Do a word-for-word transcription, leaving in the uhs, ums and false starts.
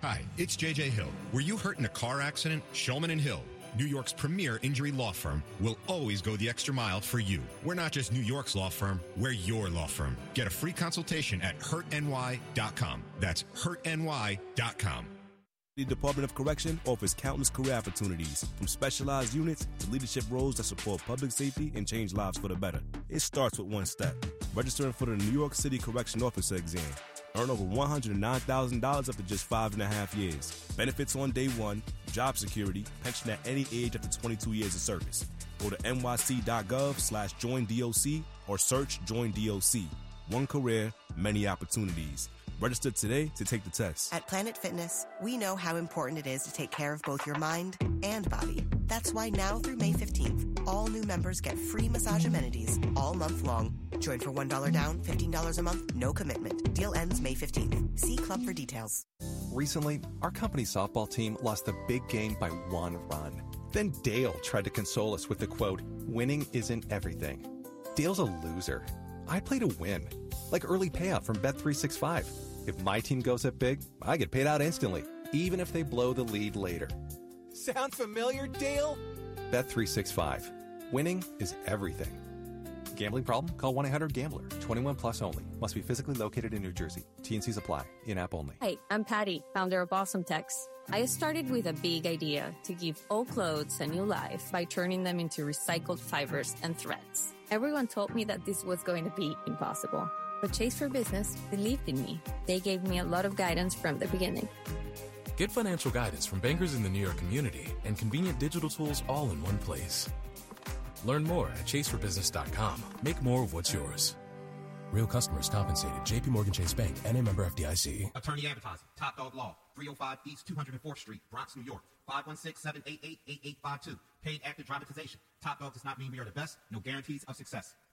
Hi, it's J J Hill. Were you hurt in a car accident? Shulman and Hill, New York's premier injury law firm, will always go the extra mile for you. We're not just New York's law firm, we're your law firm. Get a free consultation at hurt N Y dot com. That's hurt N Y dot com. The Department of Correction offers countless career opportunities, from specialized units to leadership roles that support public safety and change lives for the better. It starts with one step: registering for the New York City Correction Officer exam. Earn over one hundred nine thousand dollars after just five and a half years. Benefits on day one, job security, pension at any age after twenty-two years of service. Go to N Y C dot gov slash join D O C or search Join D O C. One career, many opportunities. Register today to take the test. At Planet Fitness, we know how important it is to take care of both your mind and body. That's why now through May fifteenth, all new members get free massage amenities all month long. Join for one dollar down, fifteen dollars a month, no commitment. Deal ends May fifteenth. See Club for details. Recently, our company's softball team lost a big game by one run. Then Dale tried to console us with the quote, "Winning isn't everything." Dale's a loser. I play to win, like early payout from Bet three sixty-five. If my team goes up big, I get paid out instantly, even if they blow the lead later. Sound familiar, Dale? Bet three sixty-five. Winning is everything. Gambling problem? Call one eight hundred gambler. twenty-one plus only. Must be physically located in New Jersey. T N Cs apply. In-app only. Hi, I'm Patty, founder of Awesome Tex. I started with a big idea to give old clothes a new life by turning them into recycled fibers and threads. Everyone told me that this was going to be impossible. But Chase for Business believed in me. They gave me a lot of guidance from the beginning. Get financial guidance from bankers in the New York community and convenient digital tools all in one place. Learn more at chase for business dot com. Make more of what's yours. Real customers compensated. J P Morgan Chase Bank, N A member F D I C. Attorney Advertising, Top Dog Law, three oh five East two hundred fourth Street, Bronx, New York, five one six, seven eight eight, eight eight five two. Paid active dramatization. Top Dog does not mean we are the best. No guarantees of success.